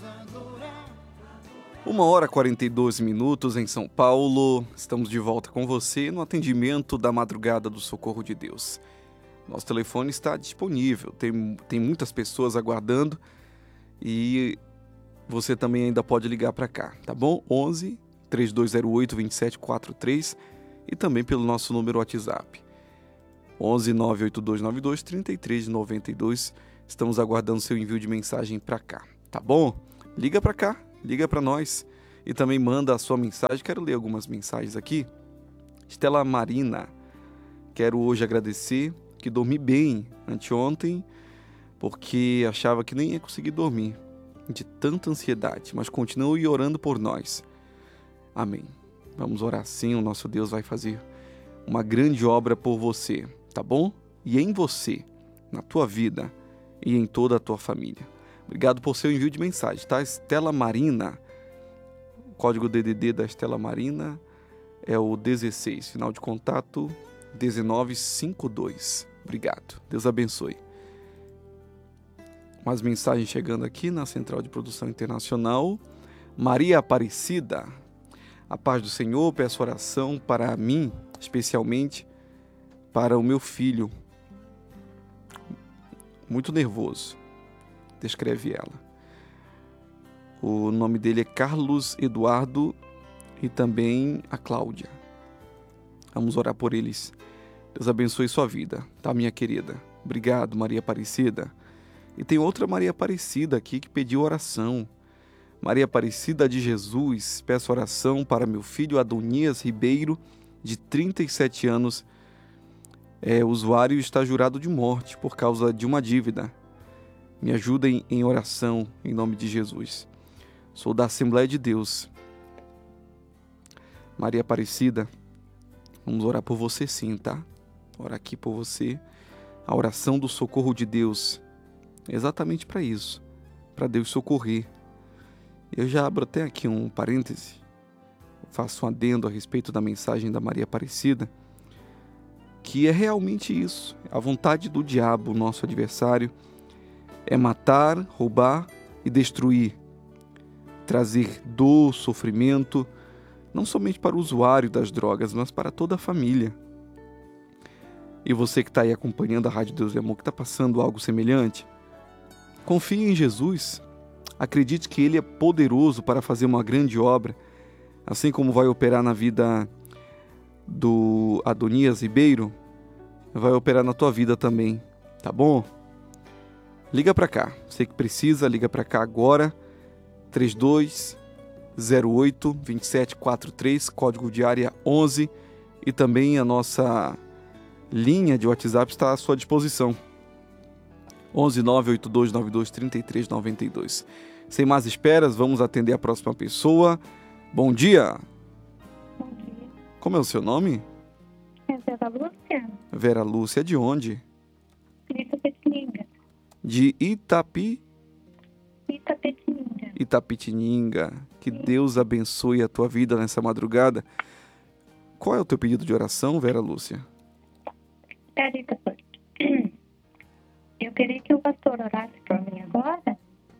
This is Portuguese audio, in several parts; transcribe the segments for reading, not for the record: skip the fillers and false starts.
1h42 em São Paulo. Estamos de volta com você no atendimento da madrugada do Socorro de Deus. Nosso telefone está disponível, tem muitas pessoas aguardando e você também ainda pode ligar para cá, tá bom? 11 3208 2743 e também pelo nosso número WhatsApp 11 98292 3392. Estamos aguardando seu envio de mensagem para cá, tá bom? Liga para cá, liga para nós e também manda a sua mensagem. Quero ler algumas mensagens aqui. Estela Marina, quero hoje agradecer que dormi bem anteontem, porque achava que nem ia conseguir dormir de tanta ansiedade, mas continue orando por nós. Amém. Vamos orar sim, o nosso Deus vai fazer uma grande obra por você, tá bom? E em você, na tua vida e em toda a tua família. Obrigado por seu envio de mensagem, tá? Estela Marina, o código DDD da Estela Marina é o 16, final de contato 1952. Obrigado, Deus abençoe. Mais mensagens chegando aqui na Central de Produção Internacional. Maria Aparecida, a paz do Senhor, peço oração para mim, especialmente para o meu filho, muito nervoso, descreve ela. O nome dele é Carlos Eduardo e também a Cláudia. Vamos orar por eles. Deus abençoe sua vida, tá, minha querida? Obrigado, Maria Aparecida. E tem outra Maria Aparecida aqui que pediu oração. Maria Aparecida de Jesus, peço oração para meu filho Adonias Ribeiro, de 37 anos. O usuário está jurado de morte por causa de uma dívida. Me ajudem em oração, em nome de Jesus. Sou da Assembleia de Deus. Maria Aparecida, vamos orar por você sim, tá? Orar aqui por você. A oração do socorro de Deus é exatamente para isso, para Deus socorrer. Eu já abro até aqui um parêntese, faço um adendo a respeito da mensagem da Maria Aparecida, que é realmente isso. A vontade do diabo, nosso adversário, é matar, roubar e destruir, trazer dor, sofrimento, não somente para o usuário das drogas, mas para toda a família. E você que está aí acompanhando a Rádio Deus e Amor, que está passando algo semelhante, confie em Jesus, acredite que Ele é poderoso para fazer uma grande obra, assim como vai operar na vida do Adonias Ribeiro, vai operar na tua vida também, tá bom? Liga para cá, você que precisa, liga para cá agora, 3208-2743, código de área 11, e também a nossa linha de WhatsApp está à sua disposição, 11 98292 3392. Sem mais esperas, vamos atender a próxima pessoa. Bom dia! Bom dia. Como é o seu nome? É Vera Lúcia. Vera Lúcia, de onde? Itapetininga. De Itapetininga. Itapetininga. Que Deus abençoe a tua vida nessa madrugada. Qual é o teu pedido de oração, Vera Lúcia? Eu queria que o pastor orasse por mim agora.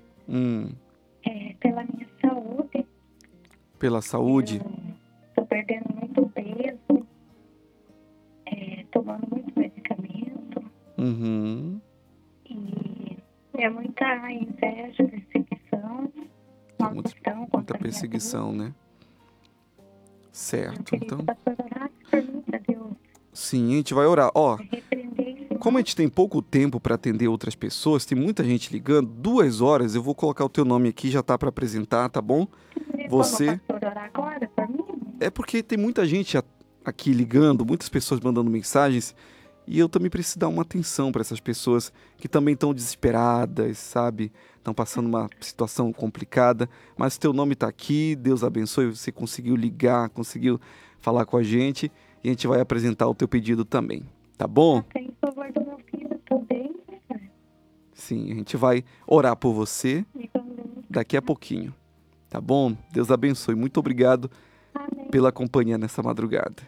Pela minha saúde. Pela saúde? Estou perdendo muito peso. Tomando muito medicamento. E é muita inveja, perseguição. Muita perseguição, né? Certo, então. O pastor orasse por mim, para Deus. Sim, a gente vai orar. Como a gente tem pouco tempo para atender outras pessoas, tem muita gente ligando, 2 horas, eu vou colocar o teu nome aqui, já tá para apresentar, tá bom? Você... orar agora por mim? É porque tem muita gente aqui ligando, muitas pessoas mandando mensagens, e eu também preciso dar uma atenção para essas pessoas que também estão desesperadas, sabe? Estão passando uma situação complicada, mas teu nome está aqui, Deus abençoe, você conseguiu ligar, conseguiu falar com a gente, e a gente vai apresentar o teu pedido também, tá bom? Tem favor do meu filho também. Sim, a gente vai orar por você daqui a pouquinho, tá bom? Deus abençoe, muito obrigado pela companhia nessa madrugada.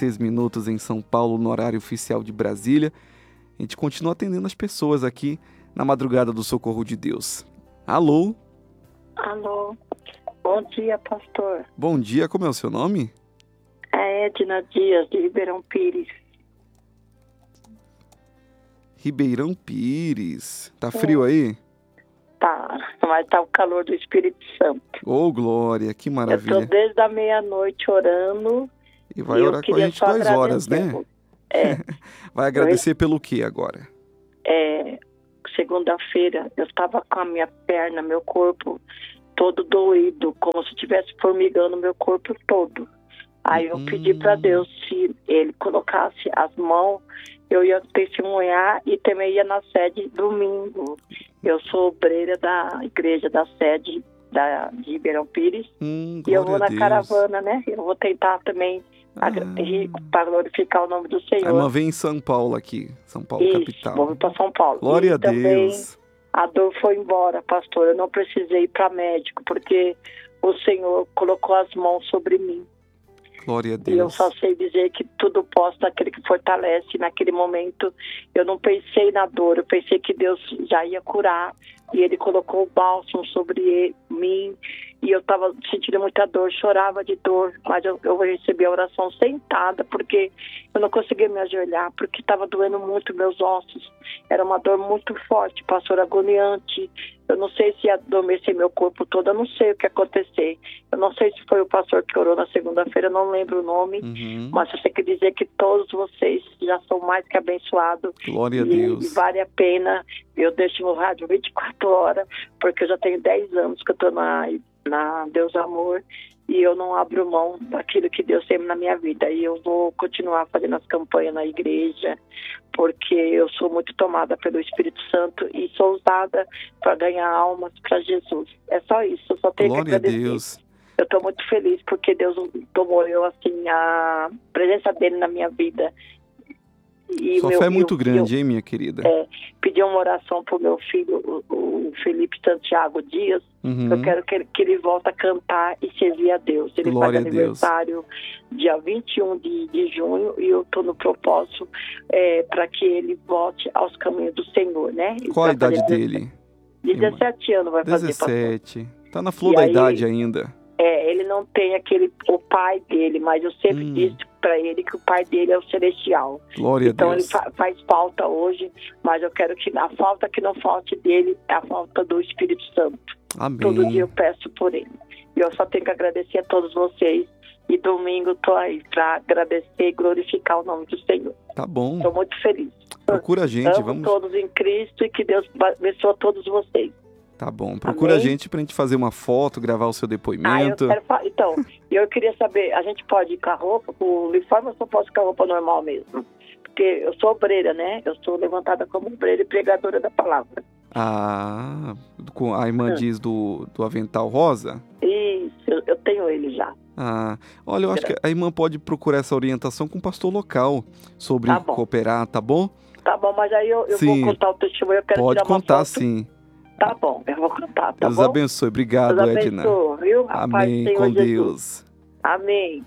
1h46 em São Paulo, no horário oficial de Brasília. A gente continua atendendo as pessoas aqui na madrugada do Socorro de Deus. Alô? Alô, bom dia, pastor. Bom dia, como é o seu nome? É Edna Dias, de Ribeirão Pires. Ribeirão Pires. Tá frio aí? Tá, mas tá o calor do Espírito Santo. Ô, glória, que maravilha. Eu tô desde a meia-noite orando. E vai orar com a gente 2 horas, né? É. Vai agradecer pelo quê agora? Segunda-feira, eu estava com a minha perna, meu corpo todo doído, como se estivesse formigando meu corpo todo. Aí eu pedi para Deus, se Ele colocasse as mãos, eu ia testemunhar e também ia na sede domingo. Eu sou obreira da igreja da sede de Ribeirão Pires. E eu vou na caravana, né? Eu vou tentar também para glorificar o nome do Senhor. A irmã vem em São Paulo aqui, São Paulo capital. Vou para São Paulo. Glória a Deus. A dor foi embora, pastor. Eu não precisei ir para médico, porque o Senhor colocou as mãos sobre mim. Glória a Deus. E eu só sei dizer que tudo posso naquele que fortalece. Naquele momento, eu não pensei na dor, eu pensei que Deus já ia curar. E Ele colocou o bálsamo sobre mim. E eu estava sentindo muita dor, chorava de dor. Mas eu recebi a oração sentada, porque eu não conseguia me ajoelhar, porque estava doendo muito meus ossos. Era uma dor muito forte, pastor, agoniante. Eu não sei se ia adormecer meu corpo todo, eu não sei o que ia acontecer. Eu não sei se foi o pastor que orou na segunda-feira, eu não lembro o nome. Mas eu sei que dizer que todos vocês já são mais que abençoados. Glória a Deus. E vale a pena. Eu deixo no rádio 24 horas, porque eu já tenho 10 anos que eu estou na Deus Amor, e eu não abro mão daquilo que Deus tem na minha vida. E eu vou continuar fazendo as campanhas na igreja, porque eu sou muito tomada pelo Espírito Santo e sou usada para ganhar almas para Jesus. É só isso, eu só tenho Glória que agradecer. A Deus. Eu estou muito feliz porque Deus tomou assim, a presença dele na minha vida. E sua fé é muito grande, hein, minha querida? Pedi uma oração pro meu filho, o Felipe Santiago Dias. Eu quero que ele volte a cantar e servir a Deus. Ele Glória faz aniversário dia 21 de junho, e eu estou no propósito para que ele volte aos caminhos do Senhor, né? Qual a idade dele? 17 anos vai fazer. 17. Tá na flor da idade ainda. Ele não tem o pai dele, mas eu sempre disse para ele que o pai dele é o celestial. Glória então a Deus. Ele faz falta hoje, mas eu quero que a falta que não falte dele é a falta do Espírito Santo. Amém. Todo dia eu peço por ele. E eu só tenho que agradecer a todos vocês. E domingo estou aí para agradecer e glorificar o nome do Senhor. Tá bom. Estou muito feliz. Procura a gente. Amo todos em Cristo, e que Deus abençoe a todos vocês. Tá bom, procura a gente pra gente fazer uma foto, gravar o seu depoimento. Então, eu queria saber, a gente pode ir com a roupa, com o uniforme, ou só posso ir com a roupa normal mesmo? Porque eu sou obreira, né? Eu sou levantada como obreira e pregadora da palavra. A irmã diz do avental rosa? Isso, eu tenho ele já. Olha, eu acho que a irmã pode procurar essa orientação com o pastor local sobre cooperar, tá bom? Tá bom, mas aí eu vou contar o testemunho, eu quero pode tirar uma contar, foto. sim. Tá bom, eu vou contar, tá Deus bom? abençoe. Obrigado, Deus Edna. abençoe, viu? Amém, com Deus. Amém.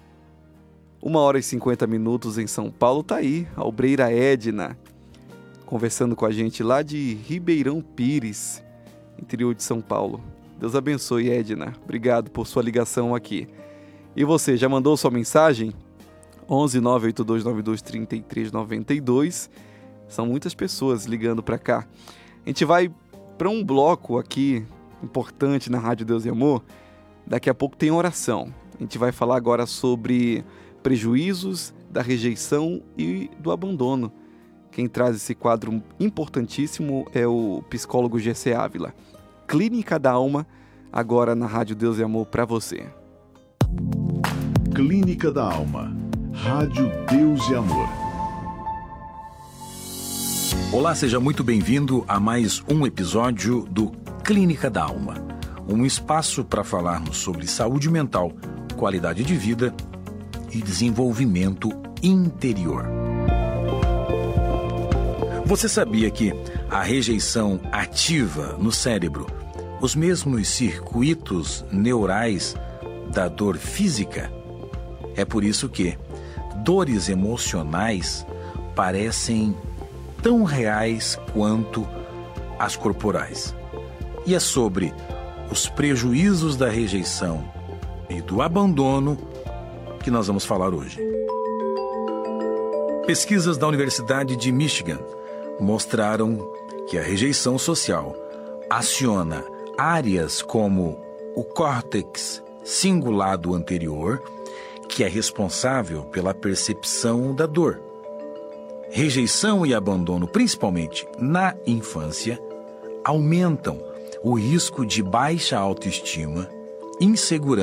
1h50 em São Paulo, tá aí, a obreira Edna, conversando com a gente lá de Ribeirão Pires, interior de São Paulo. Deus abençoe, Edna. Obrigado por sua ligação aqui. E você, já mandou sua mensagem? 11 98292 3392. São muitas pessoas ligando para cá. A gente vai para um bloco aqui importante na Rádio Deus e Amor. Daqui a pouco tem oração. A gente vai falar agora sobre prejuízos da rejeição e do abandono. Quem traz esse quadro importantíssimo é o psicólogo Gessé Ávila. Clínica da Alma, agora na Rádio Deus e Amor para você. Clínica da Alma, Rádio Deus e Amor. Olá, seja muito bem-vindo a mais um episódio do Clínica da Alma, um espaço para falarmos sobre saúde mental, qualidade de vida e desenvolvimento interior. Você sabia que a rejeição ativa no cérebro os mesmos circuitos neurais da dor física? É por isso que dores emocionais parecem tão reais quanto as corporais. E é sobre os prejuízos da rejeição e do abandono que nós vamos falar hoje. Pesquisas da Universidade de Michigan mostraram que a rejeição social aciona áreas como o córtex cingulado anterior, que é responsável pela percepção da dor. Rejeição e abandono, principalmente na infância, aumentam o risco de baixa autoestima, insegurança